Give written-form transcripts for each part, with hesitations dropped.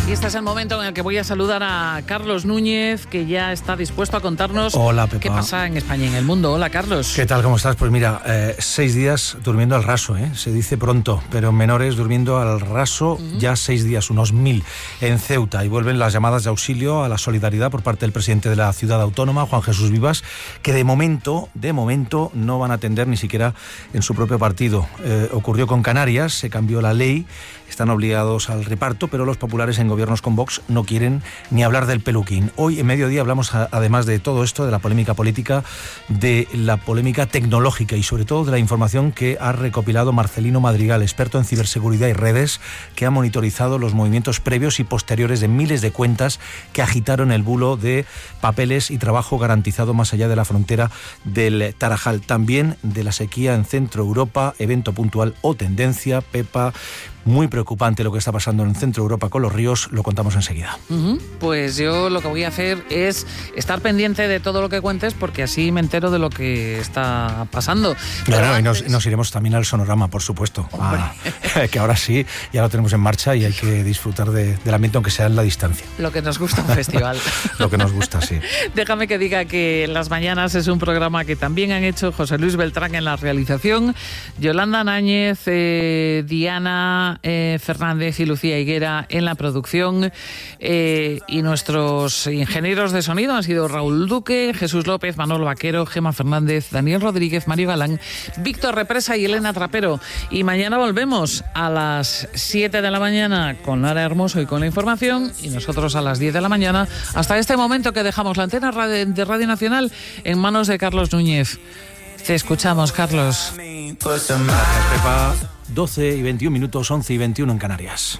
Y este es el momento en el que voy a saludar a Carlos Núñez, que ya está dispuesto a contarnos qué pasa en España y en el mundo. Hola, Carlos. ¿Qué tal? ¿Cómo estás? Pues mira, 6 días durmiendo al raso, se dice pronto, pero menores durmiendo al raso ya 6 días, unos 1000 en Ceuta. Y vuelven las llamadas de auxilio a la solidaridad por parte del presidente de la ciudad autónoma, Juan Jesús Vivas, que de momento no van a atender ni siquiera en su propio partido. Ocurrió con Canarias, se cambió la ley, están obligados al reparto, pero los populares en gobiernos con Vox no quieren ni hablar del peluquín. Hoy en Mediodía hablamos, además de todo esto, de la polémica política, de la polémica tecnológica y sobre todo de la información que ha recopilado Marcelino Madrigal, experto en ciberseguridad y redes, que ha monitorizado los movimientos previos y posteriores de miles de cuentas que agitaron el bulo de papeles y trabajo garantizado más allá de la frontera del Tarajal. También de la sequía en Centro Europa, evento puntual o tendencia, Pepa. Muy preocupante lo que está pasando en Centro Europa con los ríos, lo contamos enseguida. Pues yo lo que voy a hacer es estar pendiente de todo lo que cuentes, porque así me entero de lo que está pasando. Claro, antes... y nos iremos también al Sonorama, por supuesto, que ahora sí, ya lo tenemos en marcha y hay que disfrutar del ambiente, aunque sea en la distancia. Lo que nos gusta un festival. Lo que nos gusta, sí. Déjame que diga que Las Mañanas es un programa que también han hecho José Luis Beltrán en la realización, Yolanda Náñez, Diana Fernández y Lucía Higuera en la producción, y nuestros ingenieros de sonido han sido Raúl Duque, Jesús López, Manolo Vaquero, Gema Fernández, Daniel Rodríguez, Mario Galán, Víctor Represa y Elena Trapero. Y mañana volvemos a las 7 de la mañana con Lara Hermoso y con la información, y nosotros a las 10 de la mañana, hasta este momento que dejamos la antena de Radio Nacional en manos de Carlos Núñez. Te escuchamos, Carlos. Gracias, Pepa. 12 y 21 minutos, 11 y 21 en Canarias.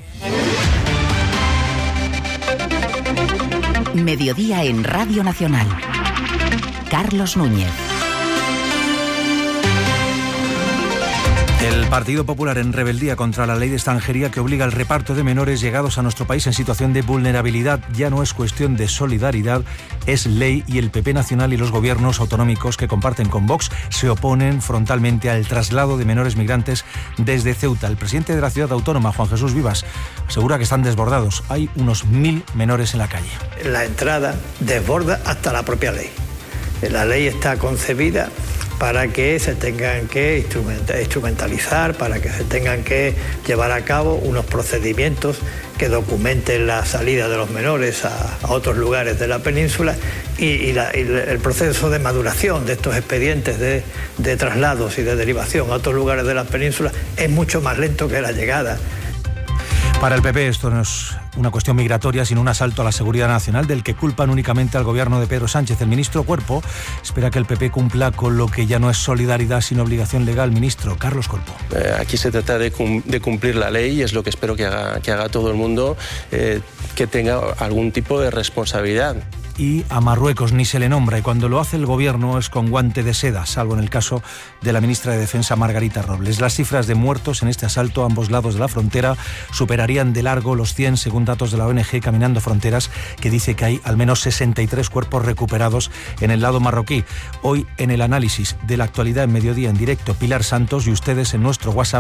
Mediodía en Radio Nacional. Carlos Núñez. El Partido Popular en rebeldía contra la ley de extranjería que obliga al reparto de menores llegados a nuestro país en situación de vulnerabilidad. Ya no es cuestión de solidaridad, es ley, y el PP nacional y los gobiernos autonómicos que comparten con Vox se oponen frontalmente al traslado de menores migrantes desde Ceuta. El presidente de la ciudad autónoma, Juan Jesús Vivas, asegura que están desbordados. Hay unos 1000 menores en la calle. La entrada desborda hasta la propia ley. La ley está concebida para que se tengan que instrumentalizar, para que se tengan que llevar a cabo unos procedimientos que documenten la salida de los menores a otros lugares de la península, y el proceso de maduración de estos expedientes de traslados y de derivación a otros lugares de la península es mucho más lento que la llegada. Para el PP esto no es una cuestión migratoria, sino un asalto a la seguridad nacional del que culpan únicamente al gobierno de Pedro Sánchez. El ministro Cuerpo espera que el PP cumpla con lo que ya no es solidaridad sino obligación legal. Ministro Carlos Cuerpo. Aquí se trata de cumplir la ley, y es lo que espero que haga todo el mundo, que tenga algún tipo de responsabilidad. Y a Marruecos ni se le nombra, y cuando lo hace el gobierno es con guante de seda, salvo en el caso de la ministra de Defensa Margarita Robles. Las cifras de muertos en este asalto a ambos lados de la frontera superarían de largo los 100, según datos de la ONG Caminando Fronteras, que dice que hay al menos 63 cuerpos recuperados en el lado marroquí. Hoy en el análisis de la actualidad en Mediodía en directo, Pilar Santos, y ustedes en nuestro WhatsApp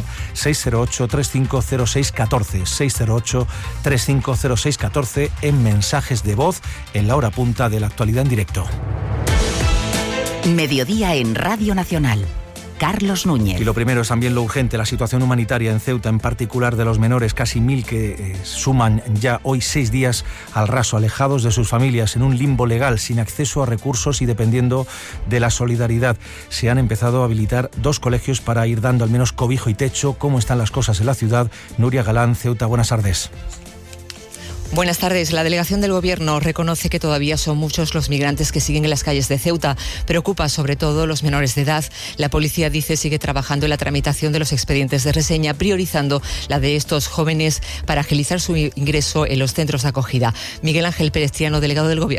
608-3506-14, 608-3506-14, en mensajes de voz en la hora punta de la actualidad en directo. Mediodía en Radio Nacional. Carlos Núñez. Y lo primero es también lo urgente, la situación humanitaria en Ceuta, en particular de los menores, casi 1000 que suman ya hoy 6 días al raso, alejados de sus familias, en un limbo legal, sin acceso a recursos y dependiendo de la solidaridad. Se han empezado a habilitar 2 colegios para ir dando al menos cobijo y techo. ¿Cómo están las cosas en la ciudad? Nuria Galán, Ceuta, buenas tardes. Buenas tardes. La delegación del Gobierno reconoce que todavía son muchos los migrantes que siguen en las calles de Ceuta. Preocupa sobre todo los menores de edad. La policía dice sigue trabajando en la tramitación de los expedientes de reseña, priorizando la de estos jóvenes para agilizar su ingreso en los centros de acogida. Miguel Ángel Pérez Triano, delegado del Gobierno.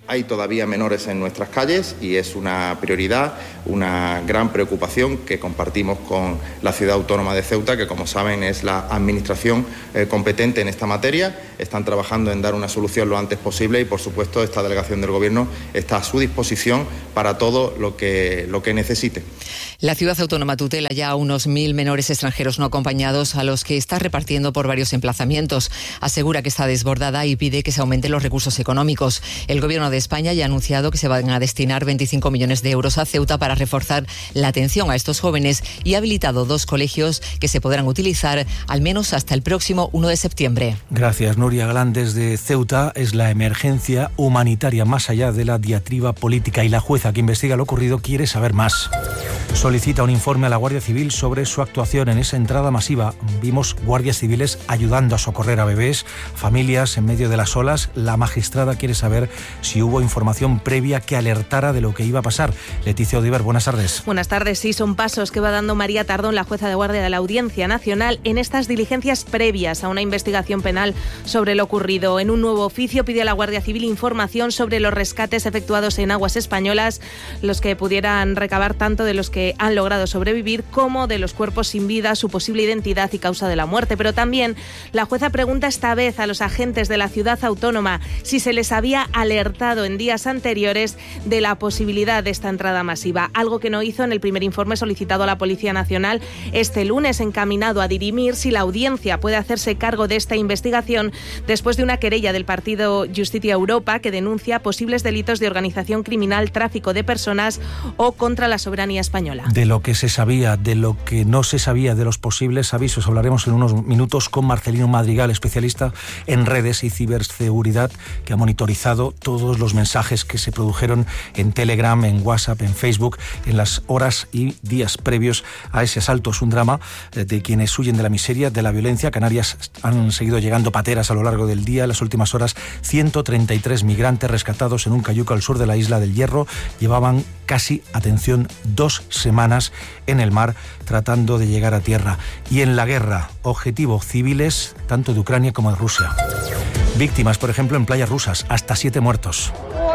Hay todavía menores en nuestras calles y es una prioridad, una gran preocupación que compartimos con la Ciudad Autónoma de Ceuta, que como saben es la administración competente en esta materia. Están trabajando en dar una solución lo antes posible y por supuesto esta delegación del Gobierno está a su disposición para todo lo que necesite. La Ciudad Autónoma tutela ya a unos 1.000 menores extranjeros no acompañados a los que está repartiendo por varios emplazamientos. Asegura que está desbordada y pide que se aumenten los recursos económicos. El Gobierno de España ya ha anunciado que se van a destinar 25 millones de euros a Ceuta para reforzar la atención a estos jóvenes y ha habilitado 2 colegios que se podrán utilizar al menos hasta el próximo 1 de septiembre. Gracias, Nuria Galán. Desde Ceuta es la emergencia humanitaria más allá de la diatriba política y la jueza que investiga lo ocurrido quiere saber más. Solicita un informe a la Guardia Civil sobre su actuación en esa entrada masiva. Vimos guardias civiles ayudando a socorrer a bebés, familias en medio de las olas. La magistrada quiere saber si hubo información previa que alertara de lo que iba a pasar. Leticia Odiver, buenas tardes. Buenas tardes. Sí, son pasos que va dando María Tardón, la jueza de guardia de la Audiencia Nacional, en estas diligencias previas a una investigación penal sobre lo ocurrido. En un nuevo oficio pide a la Guardia Civil información sobre los rescates efectuados en aguas españolas, los que pudieran recabar tanto de los que han logrado sobrevivir como de los cuerpos sin vida, su posible identidad y causa de la muerte. Pero también la jueza pregunta esta vez a los agentes de la Ciudad Autónoma si se les había alertado en días anteriores de la posibilidad de esta entrada masiva, algo que no hizo en el primer informe solicitado a la Policía Nacional este lunes, encaminado a dirimir si la Audiencia puede hacerse cargo de esta investigación después de una querella del partido Justicia Europa que denuncia posibles delitos de organización criminal, tráfico de personas o contra la soberanía española. De lo que se sabía, de lo que no se sabía, de los posibles avisos, hablaremos en unos minutos con Marcelino Madrigal, especialista en redes y ciberseguridad, que ha monitorizado todos los mensajes que se produjeron en Telegram, en WhatsApp, en Facebook, en las horas y días previos a ese asalto. Es un drama de quienes huyen de la miseria, de la violencia. Canarias han seguido llegando pateras a lo largo del día. En las últimas horas, 133 migrantes rescatados en un cayuco al sur de la isla del Hierro. Llevaban casi, atención, 2 semanas en el mar tratando de llegar a tierra. Y en la guerra, objetivo civiles tanto de Ucrania como de Rusia. Víctimas, por ejemplo, en playas rusas, hasta 7 muertos.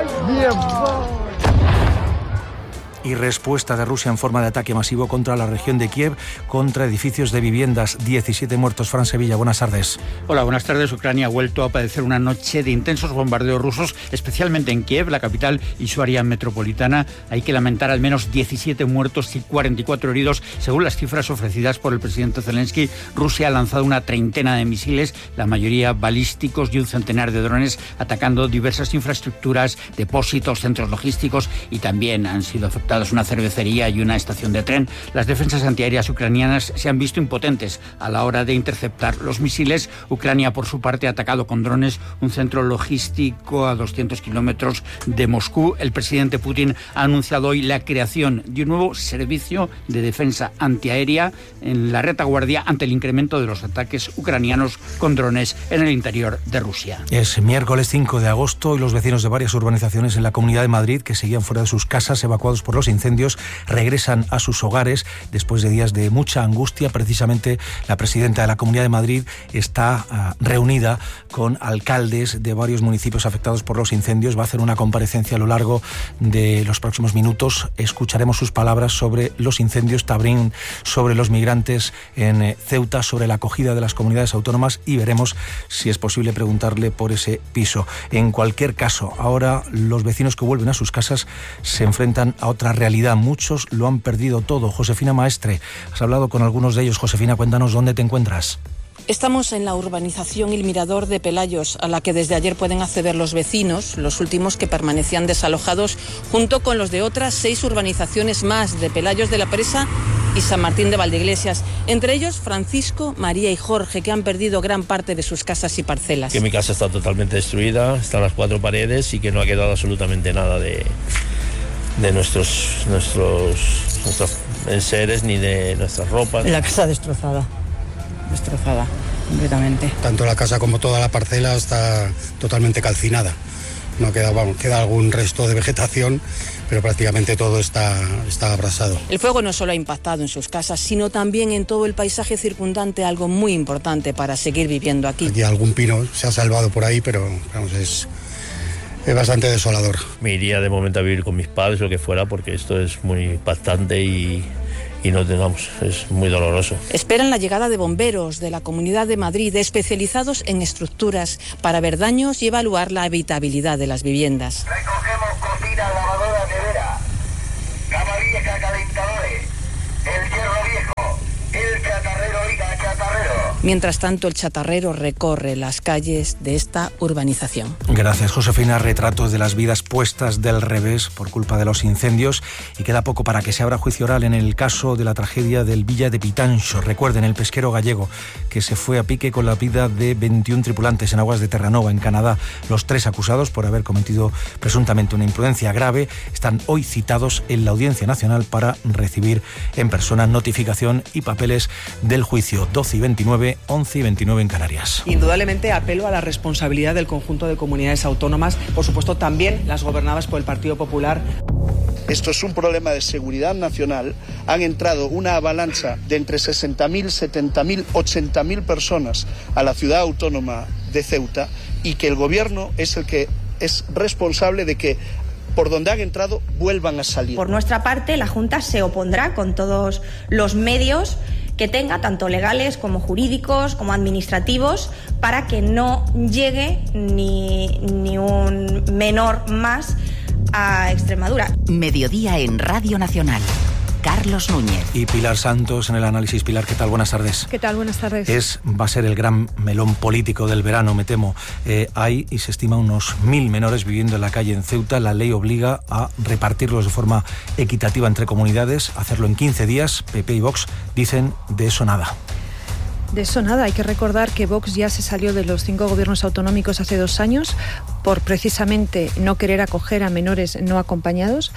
Y respuesta de Rusia en forma de ataque masivo contra la región de Kiev, contra edificios de viviendas, 17 muertos. Fran Sevilla, buenas tardes. Hola, buenas tardes. Ucrania ha vuelto a padecer una noche de intensos bombardeos rusos, especialmente en Kiev, la capital y su área metropolitana. Hay que lamentar al menos 17 muertos y 44 heridos, según las cifras ofrecidas por el presidente Zelensky. Rusia ha lanzado una treintena de misiles, la mayoría balísticos, y un centenar de drones, atacando diversas infraestructuras, depósitos, centros logísticos, y también han sido afectados una cervecería y una estación de tren. Las defensas antiaéreas ucranianas se han visto impotentes a la hora de interceptar los misiles. Ucrania, por su parte, ha atacado con drones un centro logístico a 200 kilómetros de Moscú. El presidente Putin ha anunciado hoy la creación de un nuevo servicio de defensa antiaérea en la retaguardia ante el incremento de los ataques ucranianos con drones en el interior de Rusia. Es miércoles 5 de agosto y los vecinos de varias urbanizaciones en la Comunidad de Madrid, que seguían fuera de sus casas evacuados por los incendios, regresan a sus hogares después de días de mucha angustia. Precisamente la presidenta de la Comunidad de Madrid está reunida con alcaldes de varios municipios afectados por los incendios. Va a hacer una comparecencia a lo largo de los próximos minutos. Escucharemos sus palabras sobre los incendios, también sobre los migrantes en Ceuta, sobre la acogida de las comunidades autónomas, y veremos si es posible preguntarle por ese piso. En cualquier caso, ahora los vecinos que vuelven a sus casas se enfrentan a otra realidad. Muchos lo han perdido todo. Josefina Maestre, has hablado con algunos de ellos. Josefina, cuéntanos dónde te encuentras. Estamos en la urbanización El Mirador de Pelayos, a la que desde ayer pueden acceder los vecinos, los últimos que permanecían desalojados, junto con los de otras 6 urbanizaciones más de Pelayos de la Presa y San Martín de Valdeiglesias. Entre ellos, Francisco, María y Jorge, que han perdido gran parte de sus casas y parcelas. Que mi casa está totalmente destruida, están las 4 paredes y que no ha quedado absolutamente nada de nuestros enseres ni de nuestras ropas. La casa destrozada completamente. Tanto la casa como toda la parcela está totalmente calcinada. No queda, queda algún resto de vegetación, pero prácticamente todo está abrasado. El fuego no solo ha impactado en sus casas, sino también en todo el paisaje circundante, algo muy importante para seguir viviendo aquí. Aquí algún pino se ha salvado por ahí, pero vamos, es bastante desolador. Me iría de momento a vivir con mis padres o lo que fuera, porque esto es muy impactante y no tengamos, es muy doloroso. Esperan la llegada de bomberos de la Comunidad de Madrid especializados en estructuras para ver daños y evaluar la habitabilidad de las viviendas. Recogemos cocina, lavadora, nevera, cama vieja, calentadores, el hierro viejo, el chatarrero, chatarrero. Mientras tanto, el chatarrero recorre las calles de esta urbanización. Gracias, Josefina. Retratos de las vidas puestas del revés por culpa de los incendios, y queda poco para que se abra juicio oral en el caso de la tragedia del Villa de Pitanxo. Recuerden, el pesquero gallego que se fue a pique con la vida de 21 tripulantes en aguas de Terranova, en Canadá. Los 3 acusados por haber cometido presuntamente una imprudencia grave están hoy citados en la Audiencia Nacional para recibir en persona notificación y papeles del juicio. 12 y 29, 11 y 29 en Canarias. Indudablemente apelo a la responsabilidad del conjunto de comunidades autónomas, por supuesto también las gobernadas por el Partido Popular. Esto es un problema de seguridad nacional. Han entrado una avalancha de entre 60.000, 70.000, 80.000 personas a la ciudad autónoma de Ceuta, y que el gobierno es el que es responsable de que por donde han entrado vuelvan a salir. Por nuestra parte, la Junta se opondrá con todos los medios que tenga, tanto legales como jurídicos, como administrativos, para que no llegue ni un menor más a Extremadura. Mediodía en Radio Nacional. Carlos Núñez. Y Pilar Santos en el análisis. Pilar, ¿qué tal? Buenas tardes. ¿Qué tal? Buenas tardes. Va a ser el gran melón político del verano, me temo. Hay, y se estima, unos 1.000 menores viviendo en la calle en Ceuta. La ley obliga a repartirlos de forma equitativa entre comunidades, hacerlo en 15 días. PP y Vox dicen de eso nada. De eso nada. Hay que recordar que Vox ya se salió de los 5 gobiernos autonómicos hace 2 años por precisamente no querer acoger a menores no acompañados,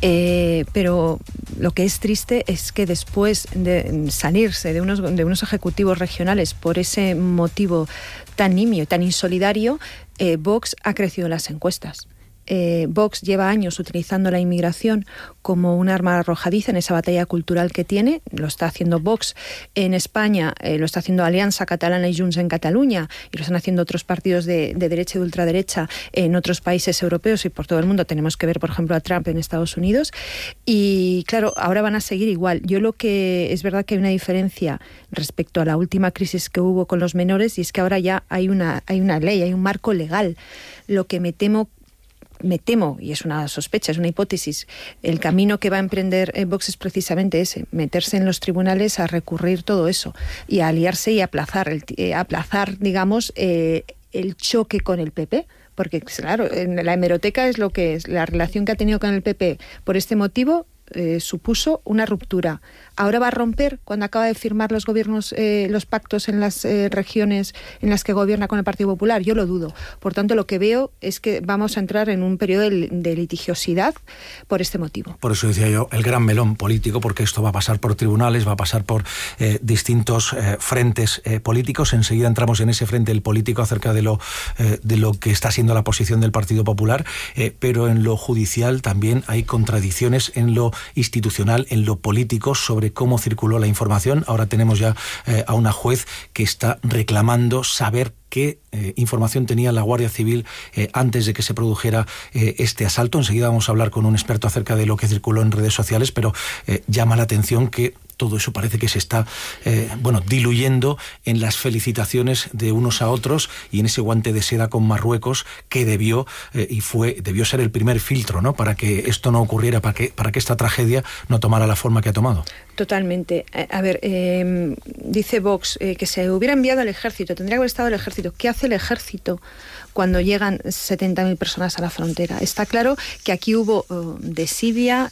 pero lo que es triste es que después de salirse de unos ejecutivos regionales por ese motivo tan nimio, tan insolidario, Vox ha crecido en las encuestas. Vox lleva años utilizando la inmigración como un arma arrojadiza en esa batalla cultural que tiene. Lo está haciendo Vox en España, lo está haciendo Alianza Catalana y Junts en Cataluña, y lo están haciendo otros partidos de derecha y de ultraderecha en otros países europeos y por todo el mundo. Tenemos que ver, por ejemplo, a Trump en Estados Unidos. Y claro, ahora van a seguir igual. Yo lo que es verdad que hay una diferencia respecto a la última crisis que hubo con los menores, y es que ahora ya hay una ley, hay un marco legal. Lo que me temo, y es una sospecha, es una hipótesis, el camino que va a emprender Vox es precisamente ese, meterse en los tribunales a recurrir todo eso y a aliarse y aplazar, digamos, el choque con el PP. Porque, claro, en la hemeroteca es lo que es. La relación que ha tenido con el PP por este motivo supuso una ruptura. Ahora va a romper cuando acaba de firmar los gobiernos, los pactos en las regiones en las que gobierna con el Partido Popular. Yo lo dudo. Por tanto, lo que veo es que vamos a entrar en un periodo de litigiosidad por este motivo. Por eso decía yo, el gran melón político, porque esto va a pasar por tribunales, va a pasar por distintos frentes políticos. Enseguida entramos en ese frente, el político, acerca de lo que está siendo la posición del Partido Popular, pero en lo judicial también hay contradicciones, en lo institucional, en lo político, sobre cómo circuló la información. Ahora tenemos ya a una juez que está reclamando saber qué información tenía la Guardia Civil antes de que se produjera este asalto. Enseguida vamos a hablar con un experto acerca de lo que circuló en redes sociales, pero llama la atención que todo eso parece que se está diluyendo en las felicitaciones de unos a otros y en ese guante de seda con Marruecos que debió ser el primer filtro, ¿no?, para que esto no ocurriera, para que esta tragedia no tomara la forma que ha tomado. Totalmente. A ver, dice Vox que se hubiera enviado al ejército, tendría que haber estado el ejército. ¿Qué hace el ejército cuando llegan 70.000 personas a la frontera? Está claro que aquí hubo desidia,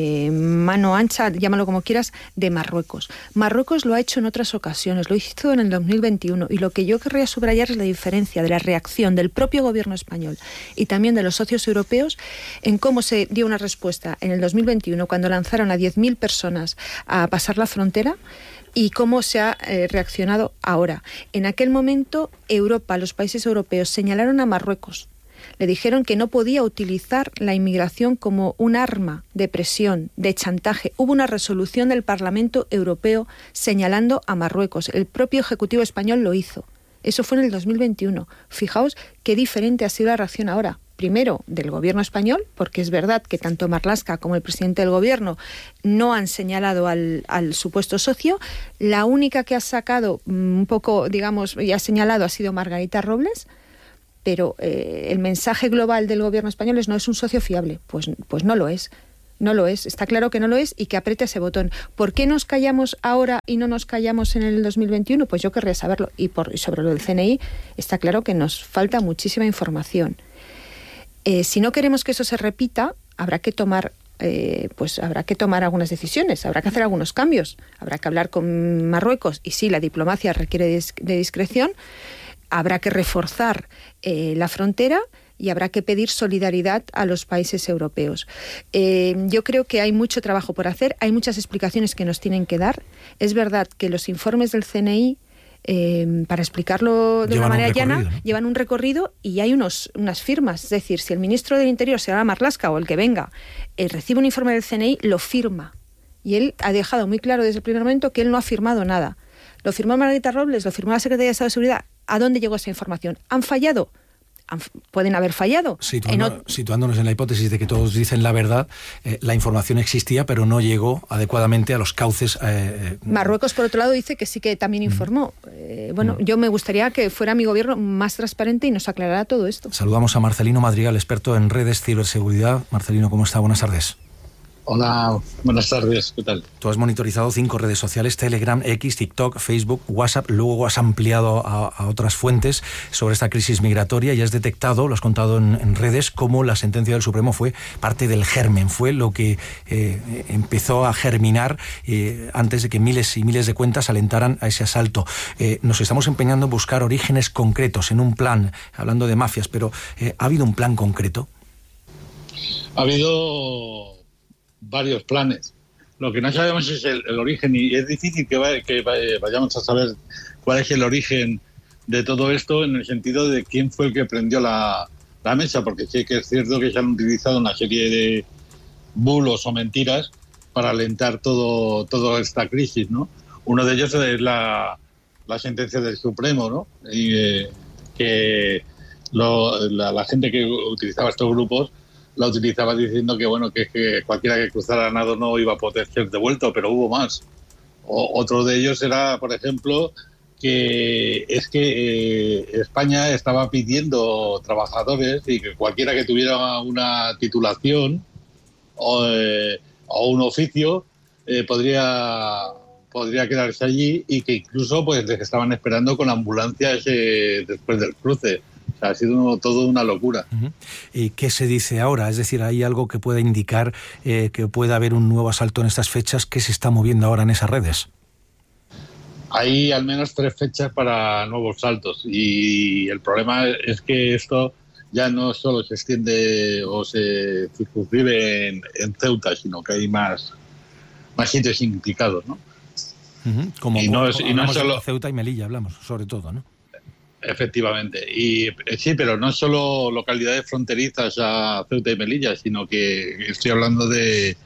mano ancha, llámalo como quieras, de Marruecos. Marruecos lo ha hecho en otras ocasiones, lo hizo en el 2021, y lo que yo querría subrayar es la diferencia de la reacción del propio gobierno español y también de los socios europeos en cómo se dio una respuesta en el 2021 cuando lanzaron a 10.000 personas a pasar la frontera, y cómo se ha reaccionado ahora. En aquel momento, Europa, los países europeos, señalaron a Marruecos. Le dijeron que no podía utilizar la inmigración como un arma de presión, de chantaje. Hubo una resolución del Parlamento Europeo señalando a Marruecos. El propio Ejecutivo español lo hizo. Eso fue en el 2021. Fijaos qué diferente ha sido la reacción ahora. primero, del gobierno español, porque es verdad que tanto Marlaska como el presidente del gobierno no han señalado al supuesto socio. La única que ha sacado un poco, digamos, y ha señalado ha sido Margarita Robles, pero el mensaje global del gobierno español no es un socio fiable. Pues no lo es. No lo es, está claro que no lo es y que apriete ese botón. ¿Por qué nos callamos ahora y no nos callamos en el 2021? Pues yo querría saberlo. Y sobre lo del CNI está claro que nos falta muchísima información. Si no queremos que eso se repita, habrá que tomar algunas decisiones, habrá que hacer algunos cambios, habrá que hablar con Marruecos y sí, la diplomacia requiere de discreción, habrá que reforzar la frontera y habrá que pedir solidaridad a los países europeos. Yo creo que hay mucho trabajo por hacer, hay muchas explicaciones que nos tienen que dar. Es verdad que los informes del CNI, para explicarlo de una manera llana, ¿no? Llevan un recorrido y hay unas firmas. Es decir, si el ministro del Interior, será Marlaska o el que venga, recibe un informe del CNI, lo firma. Y él ha dejado muy claro desde el primer momento que él no ha firmado nada. Lo firmó Margarita Robles, lo firmó la Secretaría de Estado de Seguridad. ¿A dónde llegó esa información? ¿Han fallado? Pueden haber fallado. Situándonos en la hipótesis de que todos dicen la verdad, la información existía, pero no llegó adecuadamente a los cauces. Marruecos, por otro lado, dice que sí que también informó. Yo me gustaría que fuera mi gobierno más transparente y nos aclarara todo esto. Saludamos a Marcelino Madrigal, experto en redes ciberseguridad. Marcelino, ¿cómo está? Buenas tardes. Hola, buenas tardes, ¿qué tal? Tú has monitorizado 5 redes sociales: Telegram, X, TikTok, Facebook, WhatsApp. Luego has ampliado a otras fuentes sobre esta crisis migratoria y has detectado, lo has contado en redes, cómo la sentencia del Supremo fue parte del germen, fue lo que empezó a germinar antes de que miles y miles de cuentas alentaran a ese asalto. Nos estamos empeñando en buscar orígenes concretos en un plan, hablando de mafias, pero ¿ha habido un plan concreto? Ha habido varios planes. Lo que no sabemos es el origen, y es difícil que vayamos a saber cuál es el origen de todo esto, en el sentido de quién fue el que prendió la mesa, porque sí que es cierto que se han utilizado una serie de bulos o mentiras para alentar toda esta crisis, ¿no? Uno de ellos es la sentencia del Supremo, ¿no? Y que la gente que utilizaba estos grupos la utilizaba diciendo que cualquiera que cruzara nado no iba a poder ser devuelto, pero hubo más. Otro de ellos era, por ejemplo, que España estaba pidiendo trabajadores y que cualquiera que tuviera una titulación o un oficio podría quedarse allí, y que incluso pues les estaban esperando con ambulancias después del cruce. O sea, ha sido todo una locura. Uh-huh. ¿Y qué se dice ahora? Es decir, ¿hay algo que pueda indicar que pueda haber un nuevo asalto en estas fechas? ¿Qué se está moviendo ahora en esas redes? Hay al menos 3 fechas para nuevos saltos, y el problema es que esto ya no solo se extiende o se circunscribe en Ceuta, sino que hay más sitios implicados, ¿no? Uh-huh. Como no solo Ceuta y Melilla hablamos, sobre todo, ¿no? Efectivamente. Y sí, pero no solo localidades fronterizas a Ceuta y Melilla, sino que estoy hablando de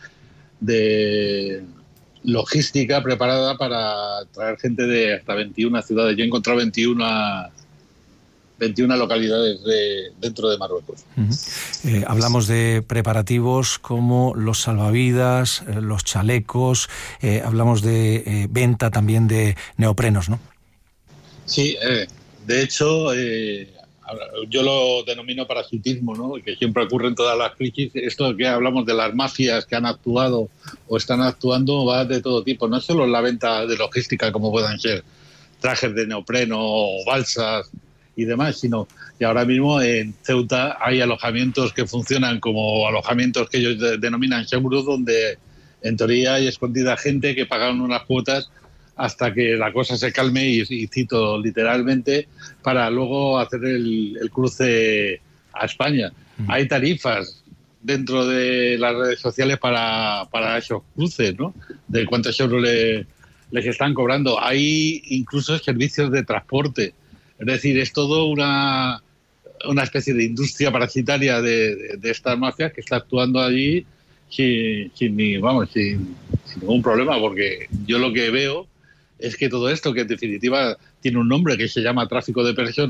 logística preparada para traer gente de hasta 21 ciudades. Yo he encontrado 21 localidades dentro de Marruecos. Uh-huh. Hablamos de preparativos como los salvavidas, los chalecos, hablamos de venta también de neoprenos, ¿no? Sí, de hecho, yo lo denomino parasitismo, ¿no? Que siempre ocurre en todas las crisis. Esto que hablamos de las mafias que han actuado o están actuando va de todo tipo. No solo la venta de logística, como puedan ser trajes de neopreno o balsas y demás, sino que ahora mismo en Ceuta hay alojamientos que funcionan como alojamientos que ellos denominan seguros, donde en teoría hay escondida gente que pagan unas cuotas hasta que la cosa se calme, y cito literalmente, para luego hacer el cruce a España. Hay tarifas dentro de las redes sociales para esos cruces, ¿no? De cuántos euros les están cobrando. Hay incluso servicios de transporte. Es decir, es todo una especie de industria parasitaria de estas mafias que está actuando allí sin ningún problema, porque yo lo que veo es que todo esto, que en definitiva tiene un nombre que se llama tráfico de personas,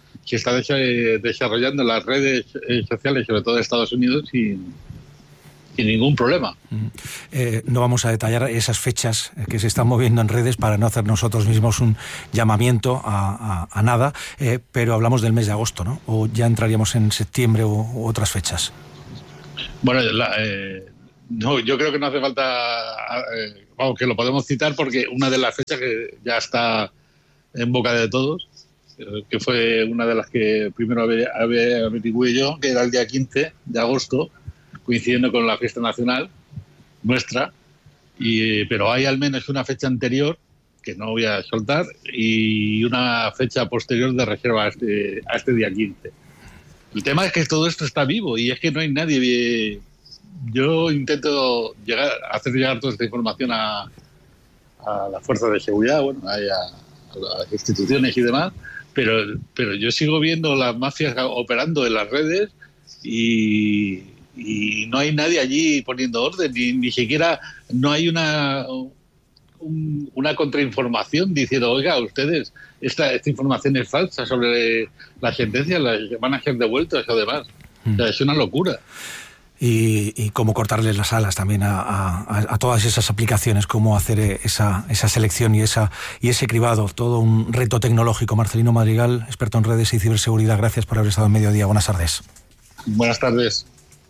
se está desarrollando en las redes sociales, sobre todo de Estados Unidos, sin ningún problema. No vamos a detallar esas fechas que se están moviendo en redes para no hacer nosotros mismos un llamamiento a nada, pero hablamos del mes de agosto, ¿no? O ya entraríamos en septiembre u otras fechas. Bueno, no, yo creo que no hace falta, que lo podemos citar, porque una de las fechas que ya está en boca de todos, que fue una de las que primero averigüé yo, que era el día 15 de agosto, coincidiendo con la fiesta nacional nuestra, pero hay al menos una fecha anterior, que no voy a soltar, y una fecha posterior de reserva a este día 15. El tema es que todo esto está vivo y es que no hay nadie. Yo intento hacer llegar toda esta información a las fuerzas de seguridad, a las instituciones y demás, pero yo sigo viendo las mafias operando en las redes y no hay nadie allí poniendo orden, ni siquiera no hay una contrainformación diciendo, oiga, ustedes, esta información es falsa sobre las sentencias, las van a ser devueltas o demás. O sea, es una locura. Y cómo cortarles las alas también a todas esas aplicaciones, cómo hacer esa selección y ese cribado, todo un reto tecnológico. Marcelino Madrigal, experto en redes y ciberseguridad, gracias por haber estado en Mediodía. Buenas tardes. Buenas tardes.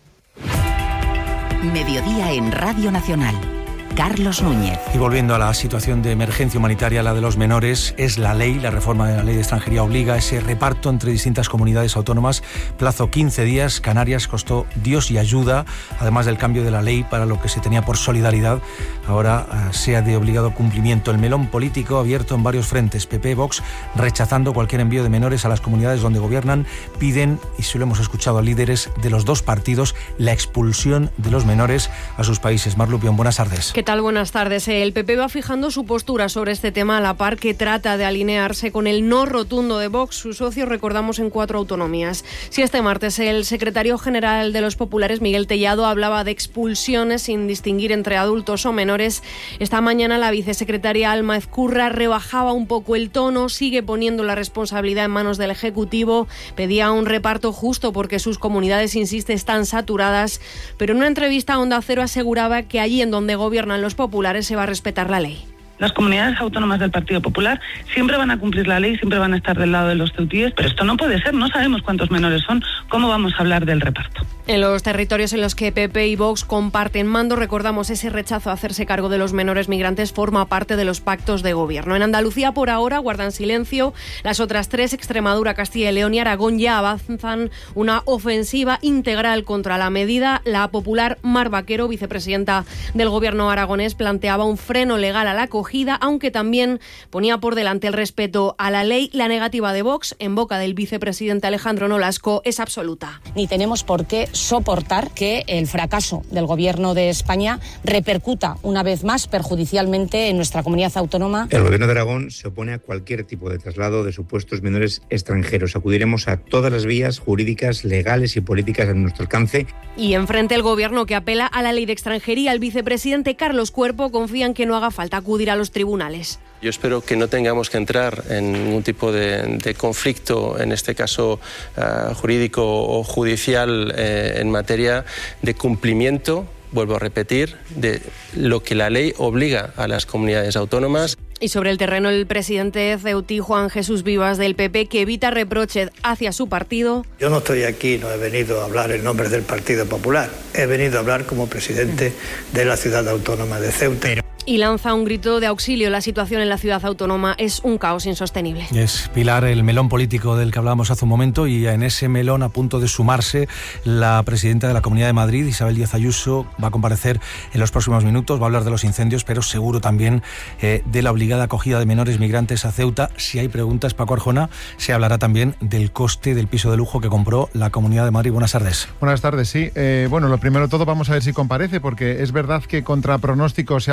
Mediodía en Radio Nacional. Carlos Núñez. Y volviendo a la situación de emergencia humanitaria, la de los menores, es la ley, la reforma de la ley de extranjería obliga a ese reparto entre distintas comunidades autónomas, plazo 15 días, Canarias costó Dios y ayuda, además del cambio de la ley para lo que se tenía por solidaridad, ahora sea de obligado cumplimiento. El melón político abierto en varios frentes, PP, Vox, rechazando cualquier envío de menores a las comunidades donde gobiernan, piden, y se lo hemos escuchado a líderes de los dos partidos, la expulsión de los menores a sus países. Mar Lupión, buenas tardes. ¿Qué tal? Buenas tardes. El PP va fijando su postura sobre este tema a la par que trata de alinearse con el no rotundo de Vox, su socio, recordamos, en 4 autonomías. Si este martes el secretario general de los populares, Miguel Tellado, hablaba de expulsiones sin distinguir entre adultos o menores, esta mañana la vicesecretaria Alma Ezcurra rebajaba un poco el tono, sigue poniendo la responsabilidad en manos del Ejecutivo, pedía un reparto justo porque sus comunidades, insiste, están saturadas, pero en una entrevista a Onda Cero aseguraba que allí en donde gobiernan los populares se va a respetar la ley. Las comunidades autónomas del Partido Popular siempre van a cumplir la ley, siempre van a estar del lado de los ceutíes, pero esto no puede ser, no sabemos cuántos menores son, ¿cómo vamos a hablar del reparto? En los territorios en los que PP y Vox comparten mando, recordamos, ese rechazo a hacerse cargo de los menores migrantes forma parte de los pactos de gobierno. En Andalucía, por ahora, guardan silencio. Las otras 3, Extremadura, Castilla y León y Aragón, ya avanzan una ofensiva integral contra la medida. La popular Mar Vaquero, vicepresidenta del gobierno aragonés, planteaba un freno legal a la acogida, aunque también ponía por delante el respeto a la ley. La negativa de Vox, en boca del vicepresidente Alejandro Nolasco, es absoluta. Ni tenemos por qué soportar que el fracaso del Gobierno de España repercuta una vez más perjudicialmente en nuestra comunidad autónoma. El Gobierno de Aragón se opone a cualquier tipo de traslado de supuestos menores extranjeros. Acudiremos a todas las vías jurídicas, legales y políticas a nuestro alcance. Y enfrente el Gobierno, que apela a la ley de extranjería, el vicepresidente Carlos Cuerpo confía en que no haga falta acudir a los tribunales. Yo espero que no tengamos que entrar en ningún tipo de conflicto, en este caso jurídico o judicial, en materia de cumplimiento, vuelvo a repetir, de lo que la ley obliga a las comunidades autónomas. Y sobre el terreno, el presidente ceutí, Juan Jesús Vivas, del PP, que evita reproches hacia su partido. Yo no estoy aquí, no he venido a hablar en nombre del Partido Popular, he venido a hablar como presidente de la ciudad autónoma de Ceuta. Y lanza un grito de auxilio. La situación en la ciudad autónoma es un caos insostenible. Es Pilar, el melón político del que hablábamos hace un momento, y en ese melón, a punto de sumarse, la presidenta de la Comunidad de Madrid, Isabel Díaz Ayuso, va a comparecer en los próximos minutos, va a hablar de los incendios, pero seguro también de la obligada acogida de menores migrantes a Ceuta. Si hay preguntas, Paco Arjona, se hablará también del coste del piso de lujo que compró la Comunidad de Madrid. Buenas tardes. Buenas tardes, sí. Bueno, lo primero de todo, vamos a ver si comparece, porque es verdad que contra pronóstico se ha presentado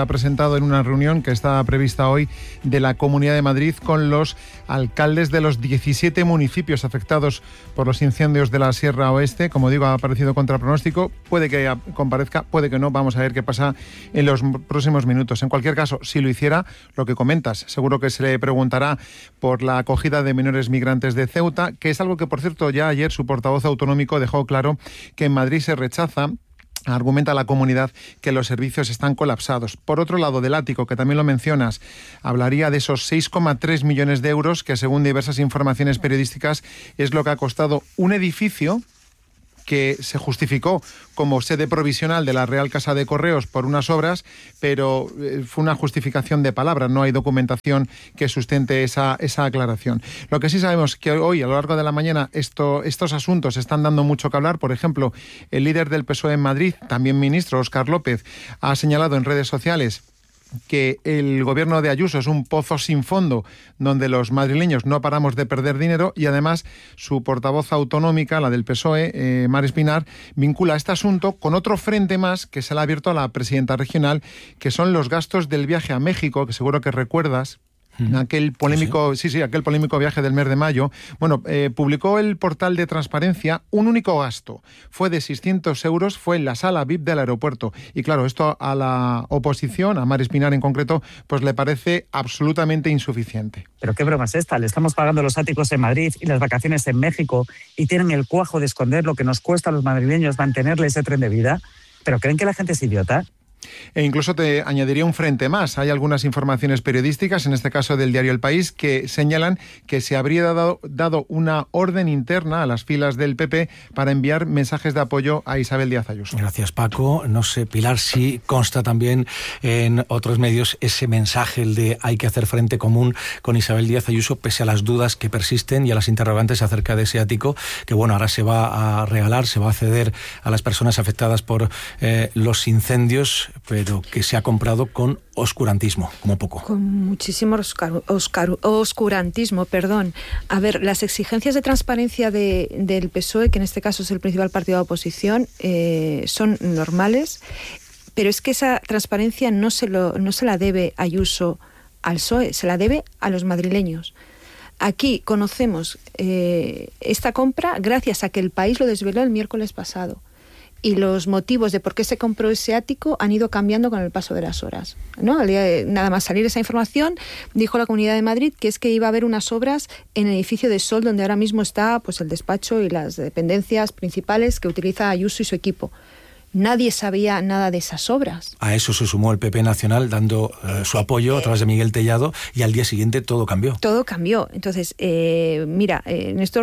estado en una reunión que está prevista hoy de la Comunidad de Madrid con los alcaldes de los 17 municipios afectados por los incendios de la Sierra Oeste. Como digo, ha aparecido contra pronóstico. Puede que comparezca, puede que no. Vamos a ver qué pasa en los próximos minutos. En cualquier caso, si lo hiciera, lo que comentas, seguro que se le preguntará por la acogida de menores migrantes de Ceuta, que es algo que, por cierto, ya ayer su portavoz autonómico dejó claro que en Madrid se rechaza. Argumenta la comunidad que los servicios están colapsados. Por otro lado, del ático, que también lo mencionas, hablaría de esos 6,3 millones de euros que, según diversas informaciones periodísticas, es lo que ha costado un edificio que se justificó como sede provisional de la Real Casa de Correos por unas obras, pero fue una justificación de palabras, no hay documentación que sustente esa aclaración. Lo que sí sabemos es que hoy, a lo largo de la mañana, estos asuntos están dando mucho que hablar. Por ejemplo, el líder del PSOE en Madrid, también ministro, Óscar López, ha señalado en redes sociales que el gobierno de Ayuso es un pozo sin fondo donde los madrileños no paramos de perder dinero, y además su portavoz autonómica, la del PSOE, Mar Espinar, vincula este asunto con otro frente más que se le ha abierto a la presidenta regional, que son los gastos del viaje a México, que seguro que recuerdas. Aquel polémico, aquel polémico viaje del mes de mayo. Bueno, publicó el portal de Transparencia un único gasto. Fue de 600 euros, fue en la sala VIP del aeropuerto. Y claro, esto a la oposición, a Mar Espinar en concreto, pues le parece absolutamente insuficiente. Pero qué broma es esta, le estamos pagando los áticos en Madrid y las vacaciones en México y tienen el cuajo de esconder lo que nos cuesta a los madrileños mantenerle ese tren de vida. ¿Pero creen que la gente es idiota? E incluso te añadiría un frente más. Hay algunas informaciones periodísticas, en este caso del diario El País, que señalan que se habría dado una orden interna a las filas del PP para enviar mensajes de apoyo a Isabel Díaz Ayuso. Gracias, Paco. No sé, Pilar, si consta también en otros medios ese mensaje, el de hay que hacer frente común con Isabel Díaz Ayuso, pese a las dudas que persisten y a las interrogantes acerca de ese ático, que bueno, ahora se va a regalar, se va a ceder a las personas afectadas por los incendios, pero que se ha comprado con oscurantismo, como poco. Con muchísimo oscurantismo, perdón. A ver, las exigencias de transparencia del PSOE, que en este caso es el principal partido de oposición, son normales, pero es que esa transparencia no se la debe Ayuso al PSOE, se la debe a los madrileños. Aquí conocemos esta compra gracias a que El País lo desveló el miércoles pasado. Y los motivos de por qué se compró ese ático han ido cambiando con el paso de las horas, ¿no? Al día de nada más salir esa información, dijo la Comunidad de Madrid que es que iba a haber unas obras en el edificio de Sol, donde ahora mismo está pues el despacho y las dependencias principales que utiliza Ayuso y su equipo. Nadie sabía nada de esas obras. A eso se sumó el PP Nacional dando su apoyo a través de Miguel Tellado, y al día siguiente todo cambió. Todo cambió. Entonces, mira, en esto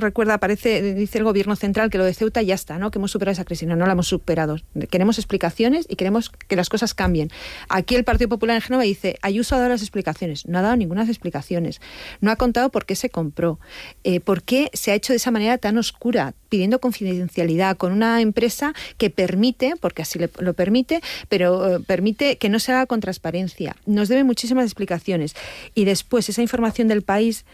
dice el Gobierno Central que lo de Ceuta ya está, ¿no? Que hemos superado esa crisis. No la hemos superado. Queremos explicaciones y queremos que las cosas cambien. Aquí el Partido Popular en Génova dice, Ayuso ha dado las explicaciones. No ha dado ninguna explicaciones. No ha contado por qué se compró, por qué se ha hecho de esa manera tan oscura, pidiendo confidencialidad con una empresa que permite, porque así lo permite, pero permite que no se haga con transparencia. Nos debe muchísimas explicaciones. Y después esa información del País,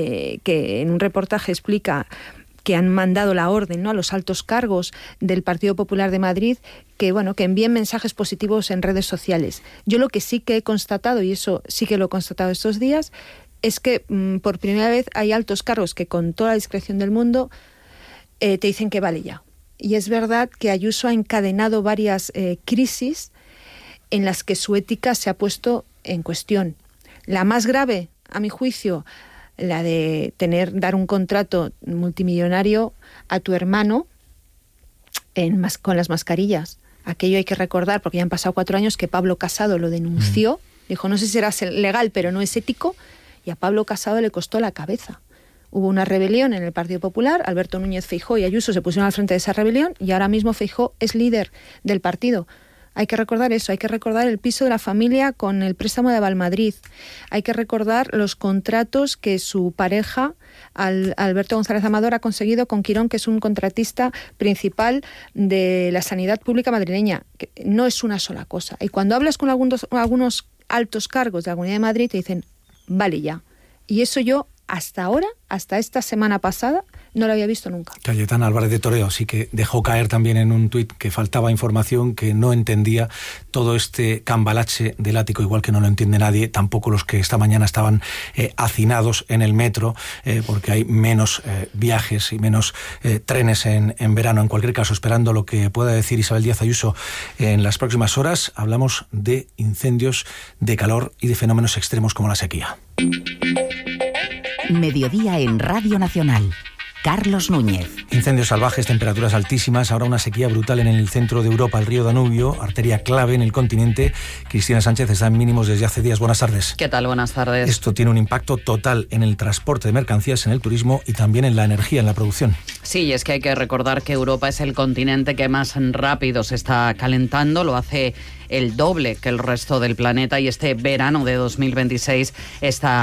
que en un reportaje explica que han mandado la orden, ¿no?, a los altos cargos del Partido Popular de Madrid, que envíen mensajes positivos en redes sociales. Yo lo que sí que he constatado, y eso sí que lo he constatado estos días, es que por primera vez hay altos cargos que, con toda la discreción del mundo, te dicen que vale ya. Y es verdad que Ayuso ha encadenado varias crisis en las que su ética se ha puesto en cuestión. La más grave, a mi juicio, la de dar un contrato multimillonario a tu hermano con las mascarillas. Aquello hay que recordar, porque ya han pasado 4 años, que Pablo Casado lo denunció. Dijo, no sé si será legal, pero no es ético. Y a Pablo Casado le costó la cabeza. Hubo una rebelión en el Partido Popular, Alberto Núñez Feijóo y Ayuso se pusieron al frente de esa rebelión, y ahora mismo Feijóo es líder del partido. Hay que recordar eso, hay que recordar el piso de la familia con el préstamo de Valmadrid, hay que recordar los contratos que su pareja, Alberto González Amador, ha conseguido con Quirón, que es un contratista principal de la sanidad pública madrileña, que no es una sola cosa. Y cuando hablas con algunos altos cargos de la Comunidad de Madrid te dicen, vale ya. Y eso yo hasta ahora, hasta esta semana pasada, no lo había visto nunca. Cayetana Álvarez de Toledo sí que dejó caer también en un tuit que faltaba información, que no entendía todo este cambalache del ático, igual que no lo entiende nadie, tampoco los que esta mañana estaban hacinados en el metro, porque hay menos viajes y menos trenes en verano. En cualquier caso, esperando lo que pueda decir Isabel Díaz Ayuso en las próximas horas, hablamos de incendios, de calor y de fenómenos extremos como la sequía. Mediodía en Radio Nacional. Carlos Núñez. Incendios salvajes, temperaturas altísimas, ahora una sequía brutal en el centro de Europa, el río Danubio, arteria clave en el continente. Cristina Sánchez está en mínimos desde hace días. Buenas tardes. ¿Qué tal? Buenas tardes. Esto tiene un impacto total en el transporte de mercancías, en el turismo y también en la energía, en la producción. Sí, es que hay que recordar que Europa es el continente que más rápido se está calentando, lo hace el doble que el resto del planeta, y este verano de 2026 está